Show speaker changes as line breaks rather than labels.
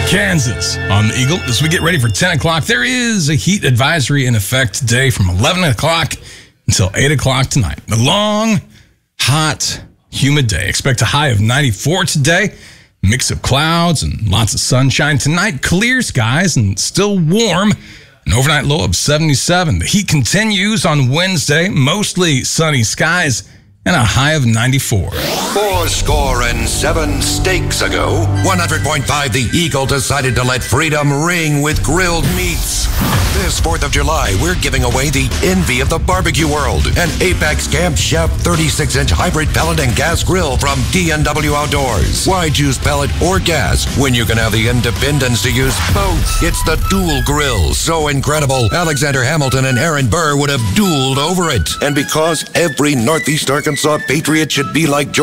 Kansas on the Eagle. As we get ready for 10 o'clock, there is a heat advisory in effect today from 11 o'clock until 8 o'clock tonight. A long, hot, humid day. Expect a high of 94 today. Mix of clouds and lots of sunshine. Tonight, clear skies and still warm. An overnight low of 77. The heat continues on Wednesday. Mostly sunny skies and a high of 94.
77 stakes ago, 100.5 The Eagle decided to let freedom ring with grilled meats. This 4th of July, we're giving away the envy of the barbecue world, an Apex Camp Chef 36-inch hybrid pellet and gas grill from D&W Outdoors. Why choose pellet or gas when you can have the independence to use both? It's the dual grill, so incredible. Alexander Hamilton and Aaron Burr would have dueled over it. And because every Northeast Arkansas Patriot should be like George